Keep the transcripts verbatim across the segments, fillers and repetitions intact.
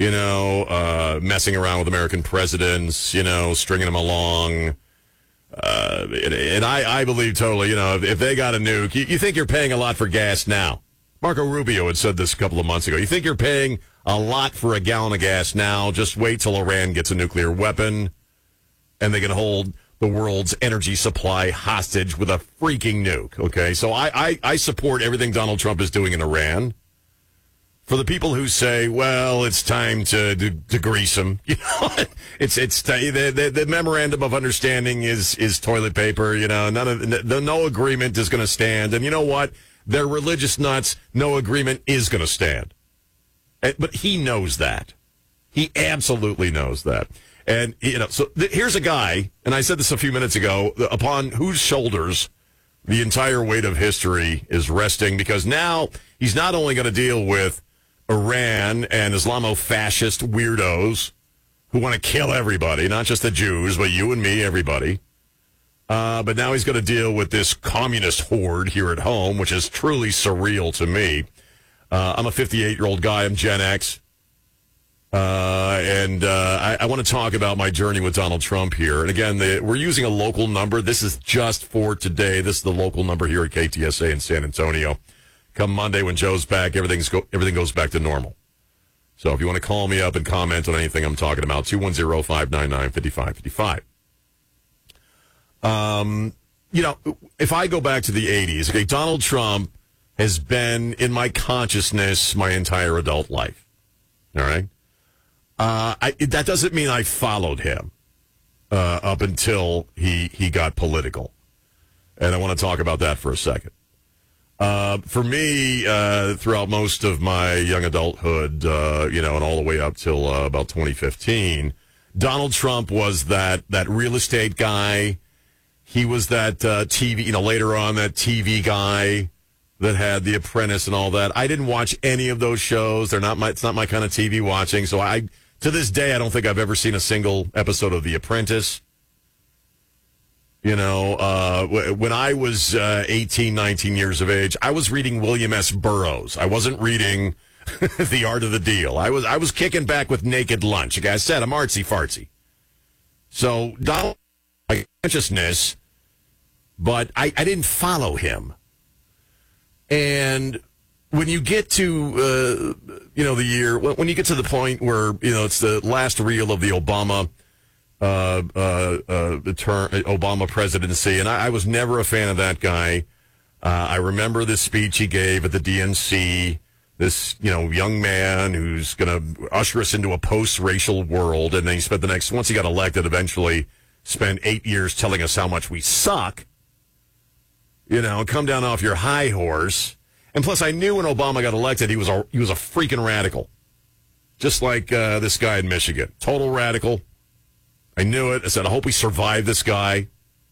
you know, uh, messing around with American presidents, you know, stringing them along. Uh, and, and I, I believe totally, you know, if, if they got a nuke, you, you think you're paying a lot for gas now. Marco Rubio had said this a couple of months ago. You think you're paying a lot for a gallon of gas now? Just wait till Iran gets a nuclear weapon and they can hold the world's energy supply hostage with a freaking nuke. Okay, so I, I, I support everything Donald Trump is doing in Iran. For the people who say, well, it's time to to, to grease them, you know, it's it's the, the the memorandum of understanding is is toilet paper. You know, none of the no agreement is going to stand. And you know what? They're religious nuts. No agreement is going to stand. But he knows that. He absolutely knows that. And you know, so th- here's a guy, and I said this a few minutes ago, upon whose shoulders the entire weight of history is resting, because now he's not only going to deal with Iran and Islamo-fascist weirdos who want to kill everybody, not just the Jews, but you and me, everybody. Uh, but now he's going to deal with this communist horde here at home, which is truly surreal to me. Uh, I'm a fifty-eight-year-old guy. I'm Gen X. Uh, and uh, I, I want to talk about my journey with Donald Trump here. And again, the, we're using a local number. This is just for today. This is the local number here at K T S A in San Antonio. Come Monday when Joe's back, everything's go, everything goes back to normal. So if you want to call me up and comment on anything I'm talking about, two one zero, five nine nine, five five five five. Um, you know, if I go back to the eighties, okay, Donald Trump has been in my consciousness my entire adult life. All right? Uh, I, that doesn't mean I followed him uh, up until he, he got political. And I want to talk about that for a second. Uh, for me, uh, throughout most of my young adulthood, uh, you know, and all the way up till uh, about twenty fifteen, Donald Trump was that, that real estate guy. He was that uh, T V, you know, later on, that T V guy that had The Apprentice and all that. I didn't watch any of those shows. They're not my, it's not my kind of T V watching. So I, to this day, I don't think I've ever seen a single episode of The Apprentice. You know, uh, when I was uh, eighteen, nineteen years of age, I was reading William S. Burroughs. I wasn't reading The Art of the Deal. I was I was kicking back with Naked Lunch. Like I said, I'm artsy fartsy. So Donald, my consciousness, but I, I didn't follow him. And when you get to uh, you know the year, when you get to the point where you know it's the last reel of the Obama. Uh, uh, uh, the term Obama presidency, and I, I was never a fan of that guy. Uh, I remember this speech he gave at the D N C. This, you know, young man who's going to usher us into a post-racial world, and then he spent the next, once he got elected, eventually spent eight years telling us how much we suck. You know, come down off your high horse. And plus, I knew when Obama got elected, he was a he was a freaking radical, just like uh, this guy in Michigan, total radical. I knew it. I said, I hope we survive this guy.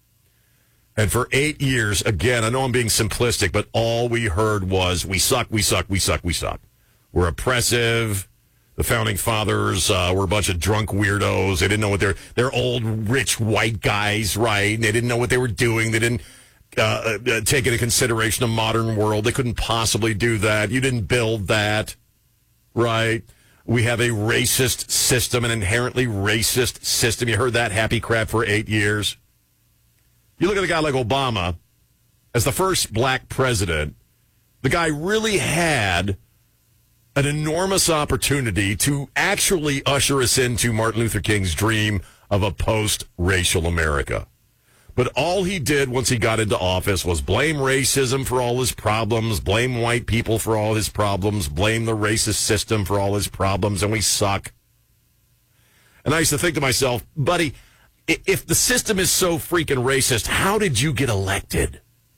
And for eight years, again, I know I'm being simplistic, but all we heard was, we suck, we suck, we suck, we suck. We're oppressive. The founding fathers uh, were a bunch of drunk weirdos. They didn't know what they're, they're old, rich, white guys, right? And they didn't know what they were doing. They didn't uh, uh, take into consideration a modern world. They couldn't possibly do that. You didn't build that, right? We have a racist system, an inherently racist system. You heard that happy crap for eight years. You look at a guy like Obama, as the first black president, the guy really had an enormous opportunity to actually usher us into Martin Luther King's dream of a post-racial America. But all he did once he got into office was blame racism for all his problems, blame white people for all his problems, blame the racist system for all his problems, and we suck. And I used to think to myself, buddy, if the system is so freaking racist, how did you get elected?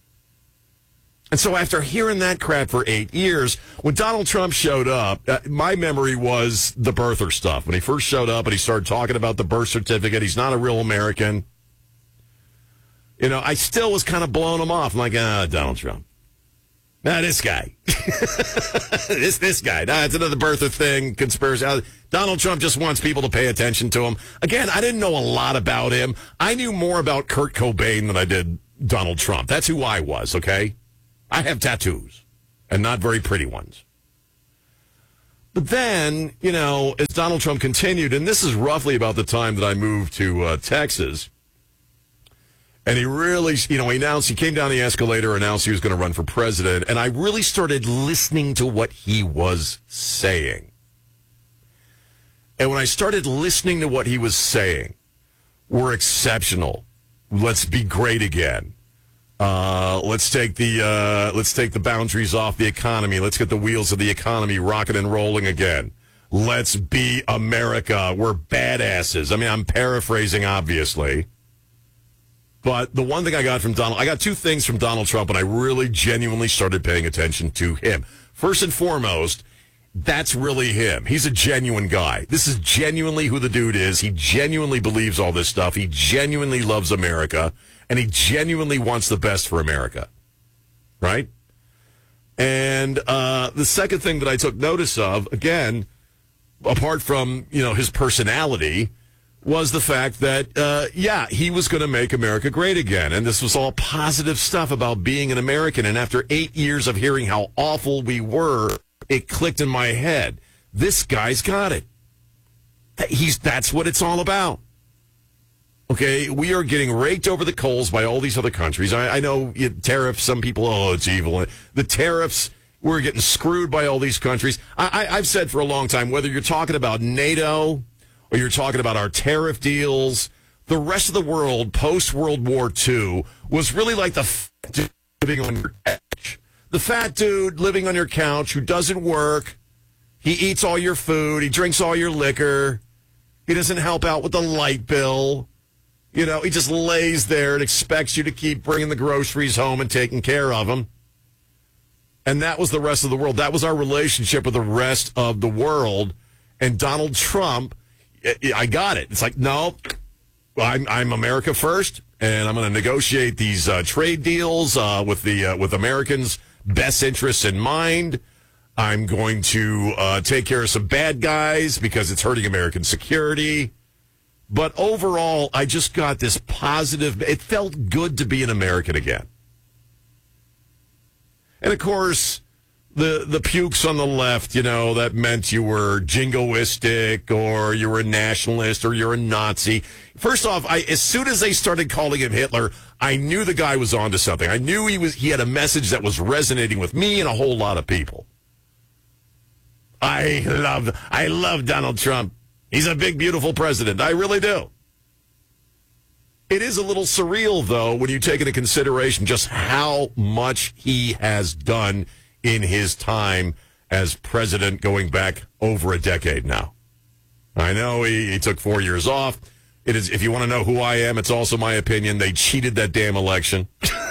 And so after hearing that crap for eight years, when Donald Trump showed up, uh, my memory was the birther stuff. When he first showed up and he started talking about the birth certificate, he's not a real American. You know, I still was kind of blowing him off. I'm like, ah, Donald Trump. Nah, this guy. this this guy. Nah, it's another birther thing, conspiracy. Donald Trump just wants people to pay attention to him. Again, I didn't know a lot about him. I knew more about Kurt Cobain than I did Donald Trump. That's who I was, okay? I have tattoos, and not very pretty ones. But then, you know, as Donald Trump continued, and this is roughly about the time that I moved to uh, Texas, and he really, you know, he announced, he came down the escalator, announced he was going to run for president, and I really started listening to what he was saying. And when I started listening to what he was saying, we're exceptional. Let's be great again. Uh, let's take the uh, let's take the boundaries off the economy. Let's get the wheels of the economy rocking and rolling again. Let's be America. We're badasses. I mean, I'm paraphrasing, obviously. But the one thing I got from Donald, I got two things from Donald Trump, and I really genuinely started paying attention to him. First and foremost, that's really him. He's a genuine guy. This is genuinely who the dude is. He genuinely believes all this stuff. He genuinely loves America. And he genuinely wants the best for America, right? And uh, the second thing that I took notice of, again, apart from, you know, his personality, was the fact that, uh, yeah, he was going to make America great again. And this was all positive stuff about being an American. And after eight years of hearing how awful we were, it clicked in my head. This guy's got it. He's that's what it's all about. Okay, we are getting raked over the coals by all these other countries. I, I know you, tariffs, some people, oh, it's evil. The tariffs, we're getting screwed by all these countries. I, I, I've said for a long time, whether you're talking about NATO or you're talking about our tariff deals, the rest of the world post-World War Two was really like the fat dude living on your couch. The fat dude living on your couch who doesn't work. He eats all your food. He drinks all your liquor. He doesn't help out with the light bill. You know, he just lays there and expects you to keep bringing the groceries home and taking care of them. And that was the rest of the world. That was our relationship with the rest of the world. And Donald Trump, I got it. It's like, no, I'm, I'm America first, and I'm going to negotiate these uh, trade deals uh, with the uh, with Americans' best interests in mind. I'm going to uh, take care of some bad guys because it's hurting American security. But overall, I just got this positive. It felt good to be an American again. And of course, the the pukes on the left, you know, that meant you were jingoistic or you were a nationalist or you're a Nazi. First off, I as soon as they started calling him Hitler, I knew the guy was onto something. I knew he was he had a message that was resonating with me and a whole lot of people. I love I love Donald Trump. He's a big, beautiful president. I really do. It is a little surreal, though, when you take into consideration just how much he has done in his time as president going back over a decade now. I know he, he took four years off. It is, if you want to know who I am, it's also my opinion. They cheated that damn election.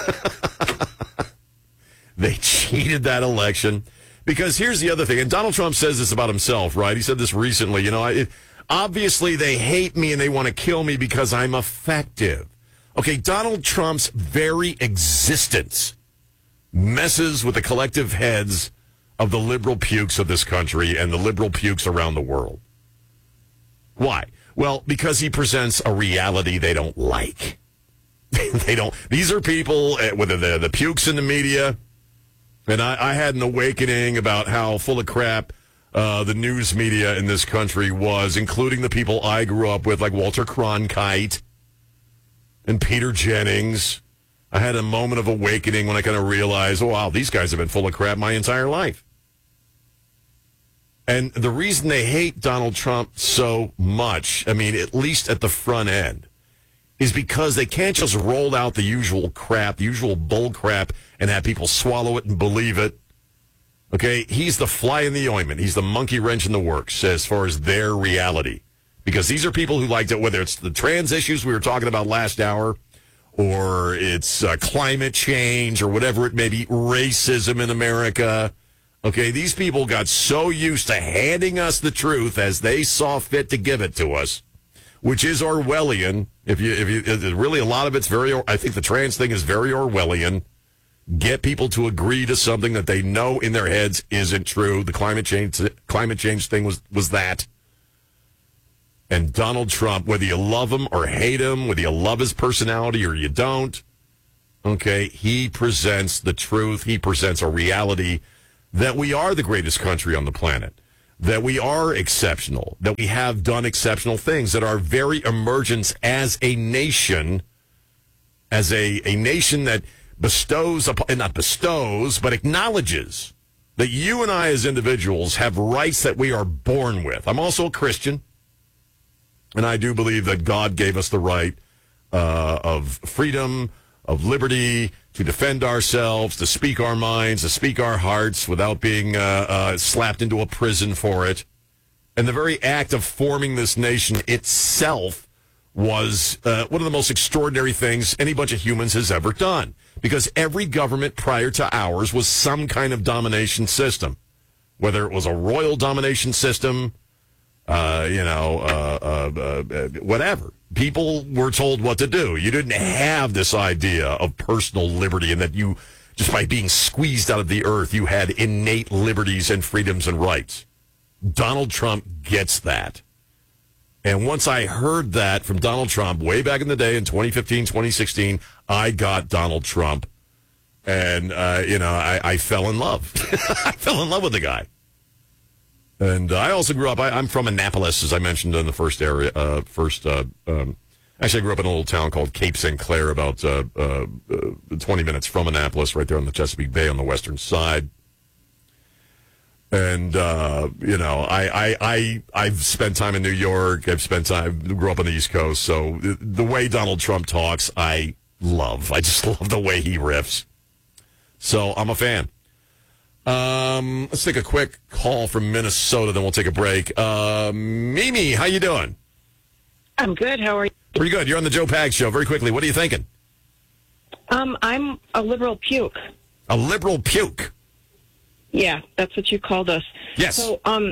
They cheated that election. Because here's the other thing, and Donald Trump says this about himself, right? He said this recently. You know, it, obviously they hate me and they want to kill me because I'm effective. Okay, Donald Trump's very existence messes with the collective heads of the liberal pukes of this country and the liberal pukes around the world. Why? Well, because he presents a reality they don't like. They don't. These are people, whether they're the pukes in the media. And I, I had an awakening about how full of crap uh, the news media in this country was, including the people I grew up with, like Walter Cronkite and Peter Jennings. I had a moment of awakening when I kind of realized, oh, wow, these guys have been full of crap my entire life. And the reason they hate Donald Trump so much, I mean, at least at the front end, is because they can't just roll out the usual crap, the usual bull crap, and have people swallow it and believe it. Okay, he's the fly in the ointment. He's the monkey wrench in the works as far as their reality. Because these are people who like to, whether it's the trans issues we were talking about last hour, or it's uh, climate change, or whatever it may be, racism in America. Okay, these people got so used to handing us the truth as they saw fit to give it to us, which is Orwellian. If you, if you, really, a lot of it's very, I think the trans thing is very Orwellian. Get people to agree to something that they know in their heads isn't true. The climate change, climate change thing was, was that. And Donald Trump, whether you love him or hate him, whether you love his personality or you don't, okay, he presents the truth. He presents a reality that we are the greatest country on the planet. that we are exceptional, that we have done exceptional things, that our very emergence as a nation, as a, a nation that bestows, upon, not bestows, but acknowledges that you and I as individuals have rights that we are born with. I'm also a Christian, and I do believe that God gave us the right uh, of freedom, of liberty, to defend ourselves, to speak our minds, to speak our hearts without being uh, uh, slapped into a prison for it. And the very act of forming this nation itself was uh, one of the most extraordinary things any bunch of humans has ever done. Because every government prior to ours was some kind of domination system. Whether it was a royal domination system, uh, you know, uh, uh, uh, whatever. People were told what to do. You didn't have this idea of personal liberty and that you, just by being squeezed out of the earth, you had innate liberties and freedoms and rights. Donald Trump gets that. And once I heard that from Donald Trump way back in the day in twenty fifteen, twenty sixteen, I got Donald Trump. And, uh, you know, I, I fell in love. I fell in love with the guy. And I also grew up, I, I'm from Annapolis, as I mentioned in the first area, uh, first, uh, um, actually I grew up in a little town called Cape Saint Clair, about uh, uh, uh, twenty minutes from Annapolis, right there on the Chesapeake Bay on the western side. And, uh, you know, I, I, I, I've spent time in New York, I've spent time, grew up on the East Coast, so the, the way Donald Trump talks, I love. I just love the way he riffs. So I'm a fan. Um, let's take a quick call from Minnesota, then we'll take a break. Uh, Mimi, how you doing? I'm good. How are you? Pretty good. You're on the Joe Pags Show. Very quickly, what are you thinking? Um, I'm a liberal puke. A liberal puke? Yeah, that's what you called us. Yes. So, um,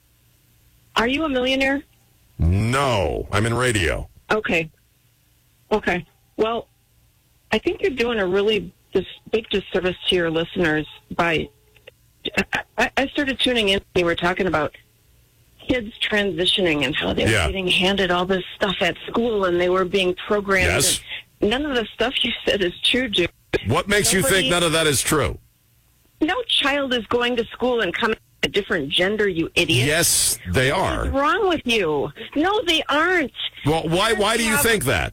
are you a millionaire? No, I'm in radio. Okay. Okay. Well, I think you're doing a really dis- big disservice to your listeners by... I, I started tuning in. We were talking about kids transitioning and how they were yeah. getting handed all this stuff at school and they were being programmed. Yes. And none of the stuff you said is true, dude. What makes Nobody, you think none of that is true? No child is going to school and coming a different gender, you idiot. Yes, they are. What's wrong with you? No, they aren't. Well, why? Why do you think that?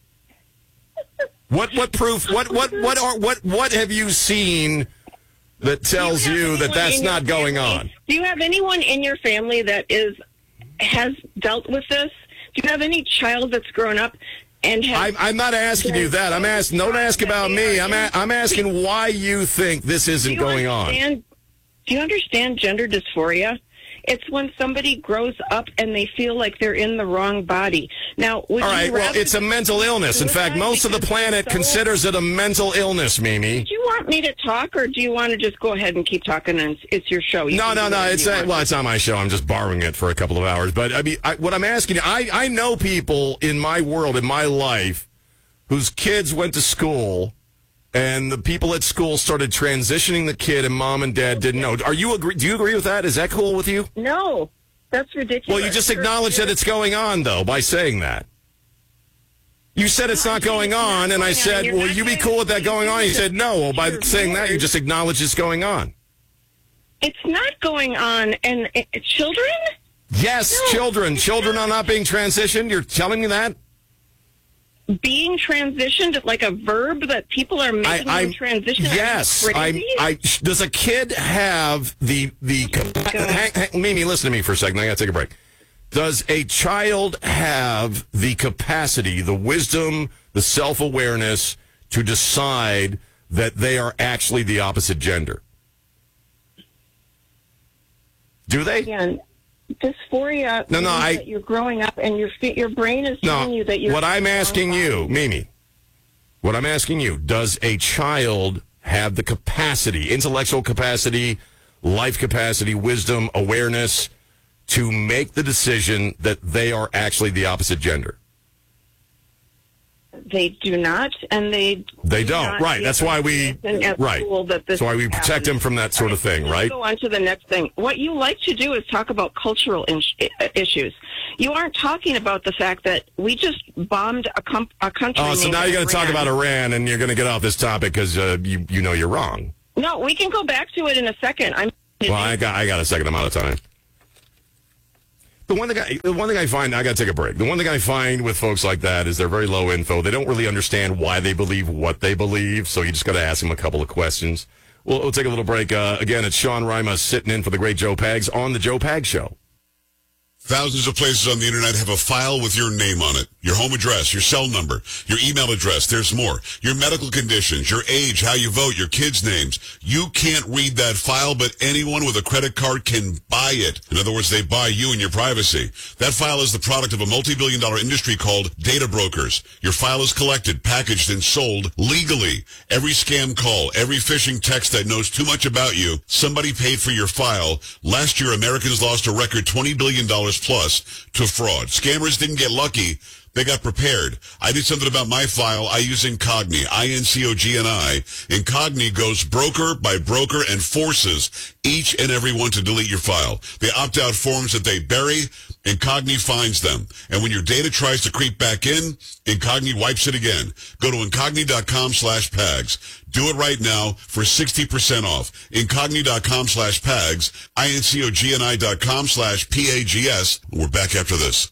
What? What proof? What? What? What are? What? What have you seen that tells you, you that that's not going family, on? Do you have anyone in your family that is has dealt with this? Do you have any child that's grown up and has... I, I'm not asking you that. I'm asking. Don't ask about me. I'm. A, I'm asking why you think this isn't going on. Do you understand gender dysphoria? It's when somebody grows up and they feel like they're in the wrong body. Now, all right, well, it's a mental illness. In fact, most of the planet so, considers it a mental illness, Mimi. Do you want me to talk, or do you want to just go ahead and keep talking and it's your show? You no, no, no. It's a, well, it's not my show. I'm just borrowing it for a couple of hours. But I mean, I, what I'm asking you, I, I know people in my world, in my life, whose kids went to school, and the people at school started transitioning the kid, and mom and dad didn't know. Are you agree? Do you agree with that? Is that cool with you? No, that's ridiculous. Well, you just acknowledged that it's going on, though, by saying that. You said it's not going on, and I said, "Will you be cool with that going on?" You said, "No." Well, by saying that, you just acknowledged it's going on. It's not going on, and uh, children. Yes, no, children. Children are not being transitioned. You're telling me that? Being transitioned like a verb that people are making I, them transition. Yes, I, I. Does a kid have the the? Oh hang, hang, Mimi, listen to me for a second. I got to take a break. Does a child have the capacity, the wisdom, the self-awareness to decide that they are actually the opposite gender? Do they? Again, dysphoria. No, no, I. That you're growing up, and your your brain is telling no, you that you're. What I'm asking you, Mimi, what I'm asking you, does a child have the capacity, intellectual capacity, life capacity, wisdom, awareness, to make the decision that they are actually the opposite gender? They do not, and they they do don't. Right. That's why we right. That That's why we protect happens. them from that sort right, of thing. Right. Go on to the next thing. What you like to do is talk about cultural in- issues. You aren't talking about the fact that we just bombed a, com- a country. Oh, so now you're going to talk about Iran, and you're going to get off this topic because uh, you you know you're wrong. No, we can go back to it in a second. I'm. Well, I got I got a second amount of time. The one thing I, the one thing I find, I got to take a break. The one thing I find with folks like that is they're very low info. They don't really understand why they believe what they believe. So you just got to ask them a couple of questions. We'll, we'll take a little break. Uh, again, it's Sean Rima sitting in for the great Joe Pags on the Joe Pags Show. Thousands of places on the internet have a file with your name on it. Your home address, your cell number, your email address, there's more. Your medical conditions, your age, how you vote, your kids' names. You can't read that file, but anyone with a credit card can buy it. In other words, they buy you and your privacy. That file is the product of a multi-billion dollar industry called data brokers. Your file is collected, packaged, and sold legally. Every scam call, every phishing text that knows too much about you, somebody paid for your file. Last year, Americans lost a record twenty billion dollars plus to fraud. Scammers didn't get lucky. They got prepared. I did something about my file. I use Incogni, I N C O G N I. Incogni goes broker by broker and forces each and every one to delete your file. They opt out forms that they bury. Incogni finds them. And when your data tries to creep back in, Incogni wipes it again. Go to Incogni.com slash Pags. Do it right now for sixty percent off. Incogni.com slash Pags. I N C O G N I dot com slash P A G S. We're back after this.